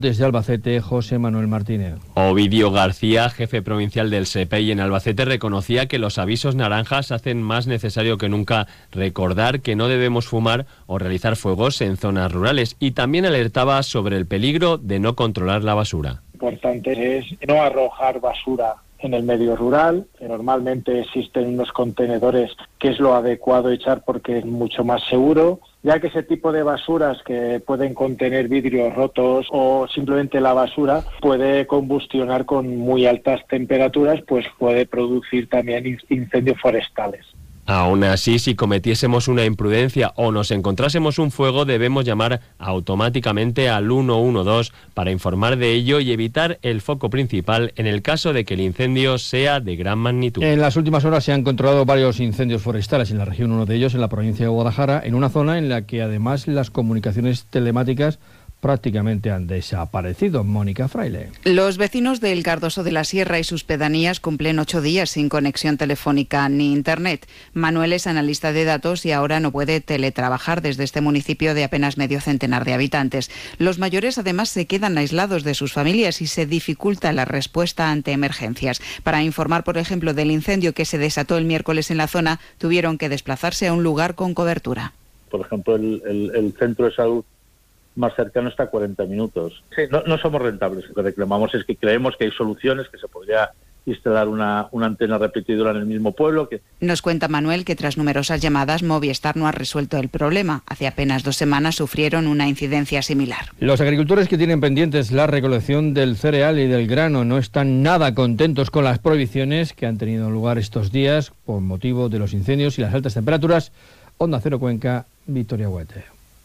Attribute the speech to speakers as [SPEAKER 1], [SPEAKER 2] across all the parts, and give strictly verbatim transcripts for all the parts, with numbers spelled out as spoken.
[SPEAKER 1] Desde Albacete, José Manuel Martínez.
[SPEAKER 2] Ovidio García, jefe provincial del S E P E I en Albacete, reconocía que los avisos naranjas hacen más necesario que nunca recordar que no debemos fumar o realizar fuegos en zonas rurales, y también alertaba sobre el peligro de no controlar la basura.
[SPEAKER 3] Lo importante es no arrojar basura en el medio rural, que normalmente existen unos contenedores que es lo adecuado echar porque es mucho más seguro, ya que ese tipo de basuras que pueden contener vidrios rotos o simplemente la basura puede combustionar con muy altas temperaturas, pues puede producir también incendios forestales.
[SPEAKER 2] Aún así, si cometiésemos una imprudencia o nos encontrásemos un fuego, debemos llamar automáticamente al uno uno dos para informar de ello y evitar el foco principal en el caso de que el incendio sea de gran magnitud.
[SPEAKER 1] En las últimas horas se han controlado varios incendios forestales en la región, uno de ellos en la provincia de Guadalajara, en una zona en la que además las comunicaciones telemáticas prácticamente han desaparecido. Mónica Fraile.
[SPEAKER 4] Los vecinos del Cardoso de la Sierra y sus pedanías cumplen ocho días sin conexión telefónica ni internet. Manuel es analista de datos y ahora no puede teletrabajar desde este municipio de apenas medio centenar de habitantes. Los mayores además se quedan aislados de sus familias y se dificulta la respuesta ante emergencias. Para informar, por ejemplo, del incendio que se desató el miércoles en la zona, tuvieron que desplazarse a un lugar con cobertura.
[SPEAKER 5] Por ejemplo, el, el, el centro de salud más cercano está a cuarenta minutos. Sí, no, no somos rentables. Lo que reclamamos es que creemos que hay soluciones, que se podría instalar una, una antena repetidora en el mismo pueblo. Que...
[SPEAKER 4] Nos cuenta Manuel que tras numerosas llamadas Movistar no ha resuelto el problema. Hace apenas dos semanas sufrieron una incidencia similar.
[SPEAKER 1] Los agricultores que tienen pendientes la recolección del cereal y del grano no están nada contentos con las prohibiciones que han tenido lugar estos días por motivo de los incendios y las altas temperaturas. Onda Cero Cuenca, Victoria Huete.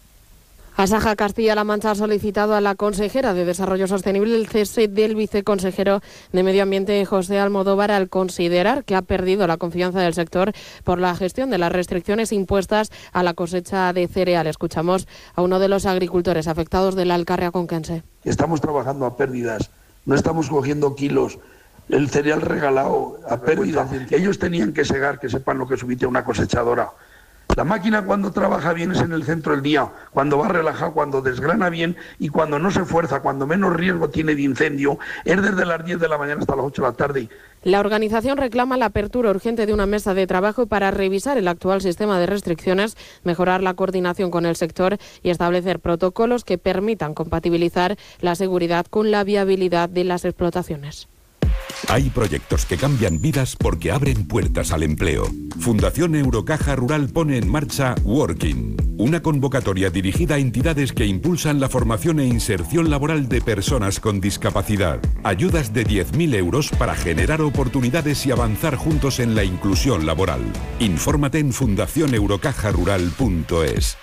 [SPEAKER 6] Asaja Castilla-La Mancha ha solicitado a la consejera de Desarrollo Sostenible el cese del viceconsejero de Medio Ambiente, José Almodóvar, al considerar que ha perdido la confianza del sector por la gestión de las restricciones impuestas a la cosecha de cereal. Escuchamos a uno de los agricultores afectados de la Alcarria conquense.
[SPEAKER 7] Estamos trabajando a pérdidas, no estamos cogiendo kilos, el cereal regalado a pérdidas. Ellos tenían que segar, que sepan lo que subite una cosechadora. La máquina cuando trabaja bien es en el centro del día, cuando va relajado, cuando desgrana bien y cuando no se fuerza, cuando menos riesgo tiene de incendio, es desde las diez de la mañana hasta las ocho de la tarde.
[SPEAKER 6] La organización reclama la apertura urgente de una mesa de trabajo para revisar el actual sistema de restricciones, mejorar la coordinación con el sector y establecer protocolos que permitan compatibilizar la seguridad con la viabilidad de las explotaciones.
[SPEAKER 8] Hay proyectos que cambian vidas porque abren puertas al empleo. Fundación Eurocaja Rural pone en marcha Working, una convocatoria dirigida a entidades que impulsan la formación e inserción laboral de personas con discapacidad. Ayudas de diez mil euros para generar oportunidades y avanzar juntos en la inclusión laboral. Infórmate en fundación eurocaja rural punto es.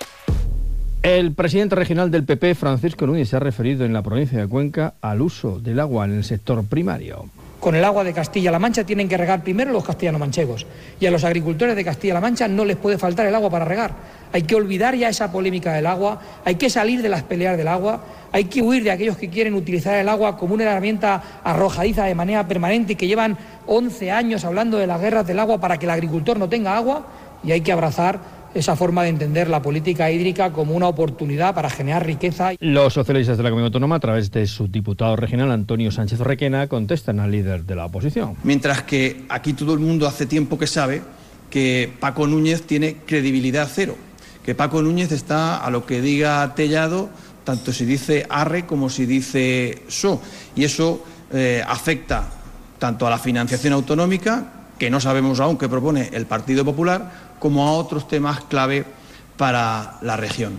[SPEAKER 1] El presidente regional del P P, Francisco Núñez, se ha referido en la provincia de Cuenca al uso del agua en el sector primario.
[SPEAKER 9] Con el agua de Castilla-La Mancha tienen que regar primero los castellano-manchegos y a los agricultores de Castilla-La Mancha no les puede faltar el agua para regar. Hay que olvidar ya esa polémica del agua, hay que salir de las peleas del agua, hay que huir de aquellos que quieren utilizar el agua como una herramienta arrojadiza de manera permanente y que llevan once años hablando de las guerras del agua para que el agricultor no tenga agua, y hay que abrazar esa forma de entender la política hídrica como una oportunidad para generar riqueza.
[SPEAKER 1] Los socialistas de la Comunidad Autónoma, a través de su diputado regional Antonio Sánchez Requena, contestan al líder de la oposición.
[SPEAKER 10] Mientras que aquí todo el mundo hace tiempo que sabe que Paco Núñez tiene credibilidad cero, que Paco Núñez está a lo que diga Tellado, tanto si dice arre como si dice so, y eso eh, afecta tanto a la financiación autonómica, que no sabemos aún qué propone el Partido Popular, como a otros temas clave para la región.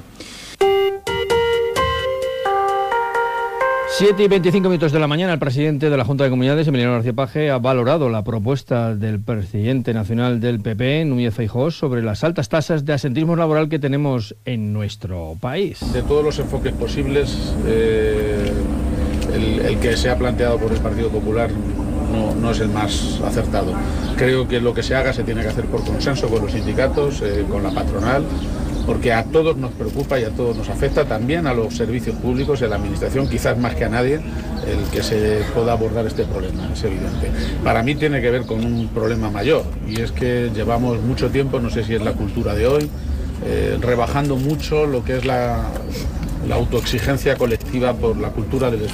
[SPEAKER 1] siete y veinticinco minutos de la mañana, el presidente de la Junta de Comunidades, Emiliano García Paje, ha valorado la propuesta del presidente nacional del P P, Núñez Feijóo, sobre las altas tasas de absentismo laboral que tenemos en nuestro país.
[SPEAKER 11] De todos los enfoques posibles, eh, el, el que se ha planteado por el Partido Popular No, no es el más acertado. Creo que lo que se haga se tiene que hacer por consenso con los sindicatos, eh, con la patronal, porque a todos nos preocupa y a todos nos afecta, también a los servicios públicos y a la administración, quizás más que a nadie, el que se pueda abordar este problema, es evidente. Para mí tiene que ver con un problema mayor, y es que llevamos mucho tiempo, no sé si es la cultura de hoy, eh, rebajando mucho lo que es la la autoexigencia colectiva por la cultura del esfuerzo.